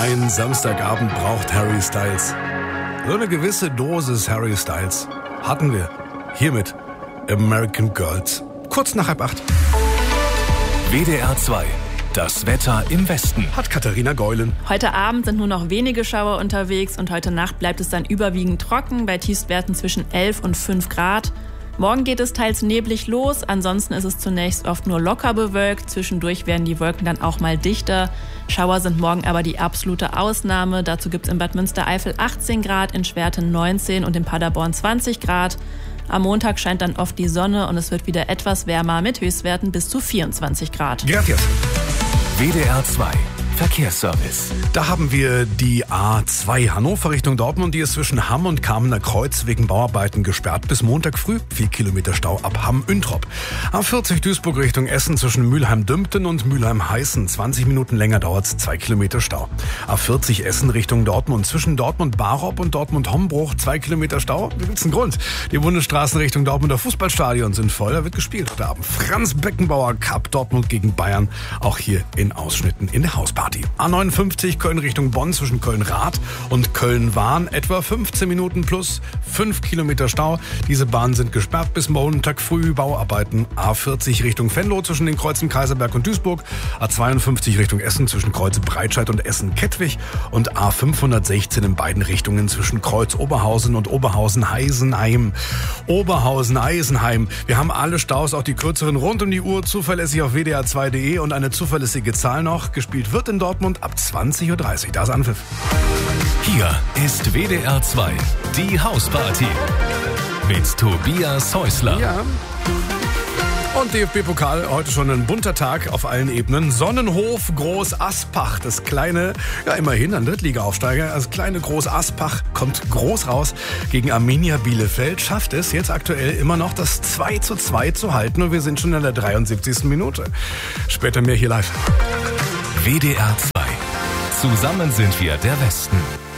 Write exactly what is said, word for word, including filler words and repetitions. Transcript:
Ein Samstagabend braucht Harry Styles. So eine gewisse Dosis Harry Styles hatten wir hiermit American Girls. Kurz nach halb acht. W D R zwei. Das Wetter im Westen. Hat Katharina Geulen. Heute Abend sind nur noch wenige Schauer unterwegs und heute Nacht bleibt es dann überwiegend trocken bei Tiefstwerten zwischen elf und fünf Grad. Morgen geht es teils neblig los, ansonsten ist es zunächst oft nur locker bewölkt. Zwischendurch werden die Wolken dann auch mal dichter. Schauer sind morgen aber die absolute Ausnahme. Dazu gibt es in Bad Münstereifel achtzehn Grad, in Schwerten neunzehn und in Paderborn zwanzig Grad. Am Montag scheint dann oft die Sonne und es wird wieder etwas wärmer mit Höchstwerten bis zu vierundzwanzig Grad. Gracias. W D R zwei. Verkehrsservice. Da haben wir die A zwei Hannover Richtung Dortmund. Die ist zwischen Hamm und Kamener Kreuz wegen Bauarbeiten gesperrt bis Montag früh. Vier Kilometer Stau ab Hamm-Üntrop. A vierzig Duisburg Richtung Essen zwischen Mülheim-Dümpten und Mülheim-Heißen. zwanzig Minuten länger dauert's, zwei Kilometer Stau. A vierzig Essen Richtung Dortmund zwischen Dortmund-Barop und Dortmund-Hombruch. zwei Kilometer Stau. Wie gibt's einen Grund? Die Bundesstraßen Richtung Dortmunder Fußballstadion sind voll. Da wird gespielt heute Abend. Franz Beckenbauer Cup Dortmund gegen Bayern. Auch hier in Ausschnitten in der Hausparty. A neunundfünfzig Köln Richtung Bonn zwischen Köln-Rath und Köln-Wahn. Etwa fünfzehn Minuten plus fünf Kilometer Stau. Diese Bahnen sind gesperrt bis Montag früh. Bauarbeiten. A vierzig Richtung Venlo zwischen den Kreuzen Kaiserberg und Duisburg. A zweiundfünfzig Richtung Essen zwischen Kreuz Breitscheid und Essen-Kettwig. Und A fünfhundertsechzehn in beiden Richtungen zwischen Kreuz Oberhausen und Oberhausen-Eisenheim. Oberhausen-Eisenheim. Wir haben alle Staus, auch die kürzeren, rund um die Uhr. Zuverlässig auf w d r zwei punkt d e und eine zuverlässige Zahl noch. Gespielt wird in Dortmund ab zwanzig Uhr dreißig. Da ist Anpfiff. Hier ist W D R zwei, die Hausparty. Mit Tobias Häusler. Ja. Und D F B-Pokal, heute schon ein bunter Tag auf allen Ebenen. Sonnenhof Groß Aspach, das kleine, ja immerhin ein Drittliga-Aufsteiger, das kleine Groß Aspach kommt groß raus gegen Arminia Bielefeld, schafft es jetzt aktuell immer noch das zwei zu zwei zu halten und wir sind schon in der dreiundsiebzigsten Minute. Später mehr hier live. W D R zwei. Zusammen sind wir der Westen.